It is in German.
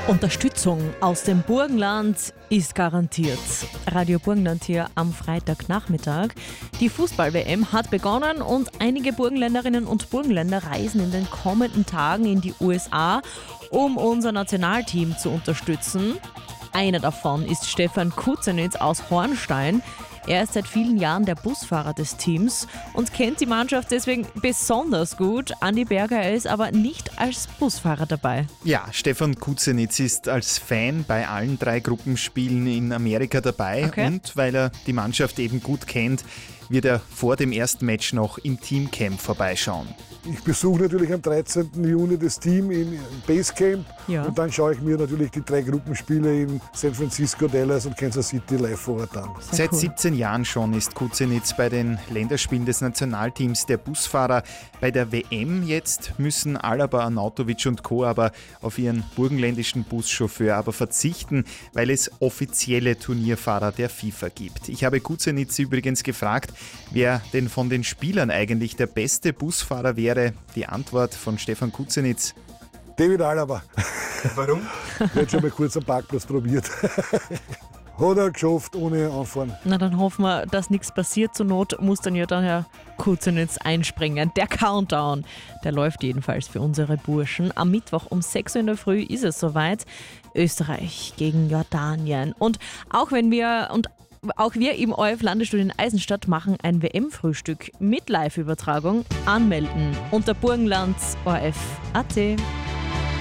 Unterstützung aus dem Burgenland ist garantiert. Radio Burgenland hier am Freitagnachmittag. Die Fußball-WM hat begonnen und einige Burgenländerinnen und Burgenländer reisen in den kommenden Tagen in die USA, um unser Nationalteam zu unterstützen. Einer davon ist Stefan Kutzenitz aus Hornstein. Er ist seit vielen Jahren der Busfahrer des Teams und kennt die Mannschaft deswegen besonders gut. Andi Berger ist aber nicht als Busfahrer dabei. Ja, Stefan Kutzenitz ist als Fan bei allen 3 Gruppenspielen in Amerika dabei. Und weil er die Mannschaft eben gut kennt, wird er vor dem ersten Match noch im Teamcamp vorbeischauen. Ich besuche natürlich am 13. Juni das Team im Basecamp und dann schaue ich mir natürlich die 3 Gruppenspiele in San Francisco, Dallas und Kansas City live vor Ort an. Seit 17 Jahren schon ist Kutzenitz bei den Länderspielen des Nationalteams der Busfahrer. Bei der WM jetzt müssen Alaba, Arnautovic und Co. aber auf ihren burgenländischen Buschauffeur aber verzichten, weil es offizielle Turnierfahrer der FIFA gibt. Ich habe Kutzenitz übrigens gefragt, wer denn von den Spielern eigentlich der beste Busfahrer wäre. Die Antwort von Stefan Kutzenitz: David Alaba. Warum? Der hat schon mal kurz am Parkplatz probiert. Hat er geschafft, ohne Anfahren. Na, dann hoffen wir, dass nichts passiert. Zur Not muss dann ja dann Herr Kutzenitz einspringen. Der Countdown, der läuft jedenfalls für unsere Burschen. Am Mittwoch um 6 Uhr in der Früh ist es soweit. Österreich gegen Jordanien. Und auch wir im ORF Landesstudio in Eisenstadt machen ein WM-Frühstück mit Live-Übertragung. Anmelden unter Burgenland ORF.at.